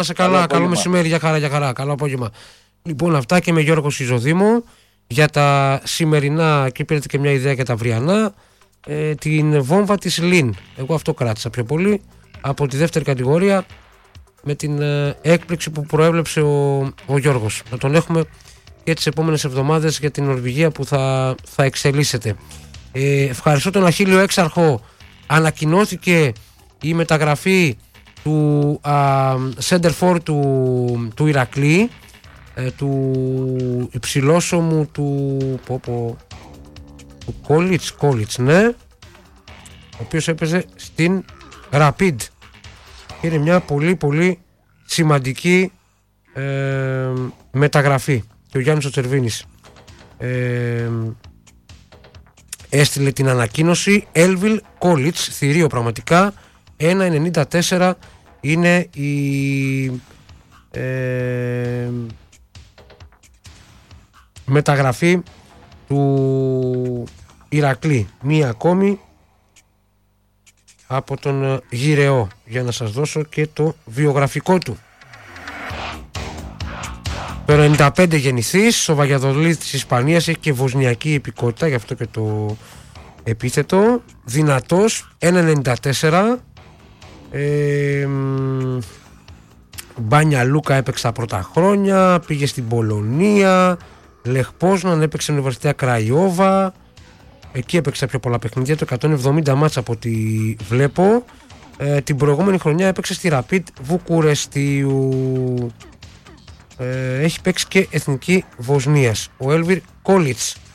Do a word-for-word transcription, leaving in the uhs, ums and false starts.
Σε καλά, καλό, καλό μεσημέρι, για χαρά, για χαρά, καλό απόγευμα. Λοιπόν, αυτά και με Γιώργο Σιζοδήμο για τα σημερινά, και πήρατε και μια ιδέα για τα αυριανά, ε, την βόμβα της Λιν. Εγώ αυτό κράτησα πιο πολύ από τη δεύτερη κατηγορία, με την ε, έκπληξη που προέβλεψε ο, ο Γιώργος. Να τον έχουμε και τις επόμενες εβδομάδες για την Νορβηγία που θα, θα εξελίσσεται. Ε, ευχαριστώ τον Αχίλιο Έξαρχο. Ανακοινώθηκε η μεταγραφή του α, center for του, του Ηρακλή, ε, του υψηλόσωμου του, πω, πω, του Κόλιτς, Κόλιτς, ναι, ο οποίος έπαιζε στην Rapid. Είναι μια πολύ πολύ σημαντική ε, μεταγραφή. Και ο Γιάννης ο Τσερβίνης ε, έστειλε την ανακοίνωση. Έλβιλ Κόλιτς, θηρίο πραγματικά, ένα ενενήντα τέσσερα είναι η ε, μεταγραφή του Ηρακλή. Μία ακόμη από τον Γυρεό, για να σας δώσω και το βιογραφικό του. Το ενενήντα πέντε γεννηθής, ο Βαγιαδολίδ της Ισπανίας, έχει και βοσνιακή υπηκότητα, γι' αυτό και το επίθετο. Δυνατός, ένα ενενήντα τέσσερα. ε, Μπάνια Λούκα έπαιξε τα πρώτα χρόνια, πήγε στην Πολωνία, Λεχ Πόσναν, έπαιξε στην Universitatea Κραϊόβα, εκεί έπαιξε πιο πολλά παιχνίδια, το εκατόν εβδομήντα μάτς από ό,τι βλέπω. ε, την προηγούμενη χρονιά έπαιξε στη Rapid Βουκουρεστίου. Ε, έχει παίξει και εθνική Βοσνίας ο Έλβιρ Κόλιτς.